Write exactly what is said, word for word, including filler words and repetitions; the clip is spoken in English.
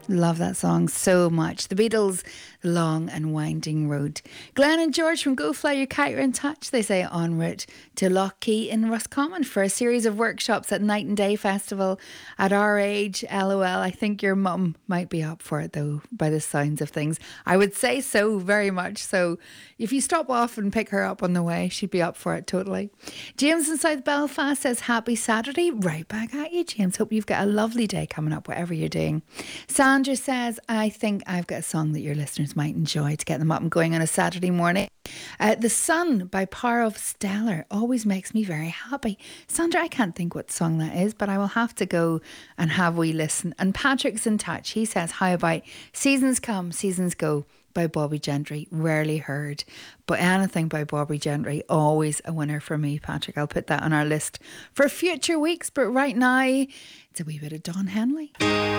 Love that song so much. The Beatles, The Long and Winding Road. Glenn and George from Go Fly Your Kite are in touch. They say en route to Lochkey in Roscommon for a series of workshops at Night and Day Festival. At our age, lol, I think your mum might be up for it though, by the sounds of things. I would say so, very much so. If you stop off and pick her up on the way, she'd be up for it totally. James in South Belfast says happy Saturday. Right back at you, James. Hope you've got a lovely day coming up, whatever you're doing. Sandra says, I think I've got a song that your listeners might enjoy to get them up and going on a Saturday morning. Uh, the Sun by Parv Stellar always makes me very happy. Sandra, I can't think what song that is, but I will have to go and have a wee listen. And Patrick's in touch. He says, how about Seasons Come, Seasons Go by Bobby Gentry? Rarely heard, but anything by Bobby Gentry, always a winner for me, Patrick. I'll put that on our list for future weeks, but right now, it's a wee bit of Don Henley.